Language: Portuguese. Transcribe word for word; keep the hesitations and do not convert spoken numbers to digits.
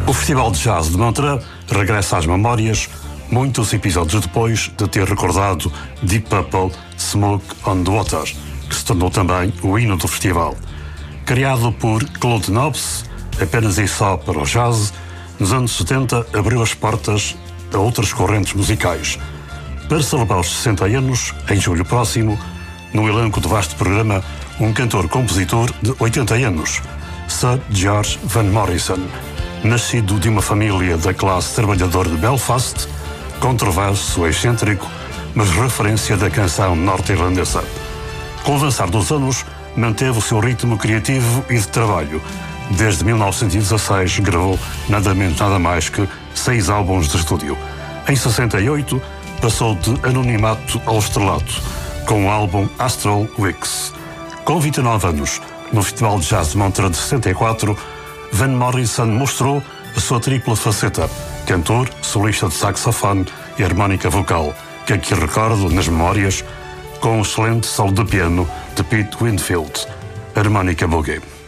O Festival de Jazz de Montreux regressa às memórias muitos episódios depois de ter recordado Deep Purple Smoke on the Water, que se tornou também o hino do festival. Criado por Claude Nobs, apenas e só para o jazz, nos anos setenta abriu as portas a outras correntes musicais. Para celebrar os sessenta anos, em julho próximo, no elenco do vasto programa, um cantor-compositor de oitenta anos, Sir George Van Morrison, nascido de uma família da classe trabalhadora de Belfast, controverso, excêntrico, mas referência da canção norte-irlandesa. Com o avançar dos anos, manteve o seu ritmo criativo e de trabalho. Desde mil novecentos e dezasseis gravou nada menos nada mais que seis álbuns de estúdio. Em sessenta e oito, passou de anonimato ao estrelato, com o álbum Astral Weeks. Com vinte e nove anos, no Festival de Jazz de Montreux de sessenta e quatro, Van Morrison mostrou a sua tripla faceta, cantor, solista de saxofone e harmónica vocal, que aqui recordo nas memórias com o excelente solo de piano de Pete Winfield, Harmonica Boogie.